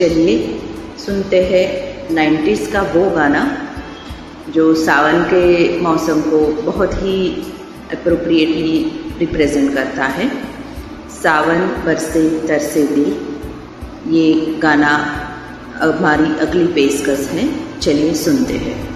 चलिए सुनते हैं 90s का वो गाना जो सावन के मौसम को बहुत ही अप्रोप्रिएटली रिप्रेजेंट करता है। सावन बरसे तरसे दिल, ये गाना हमारी अगली पेशकश है। चलिए सुनते हैं।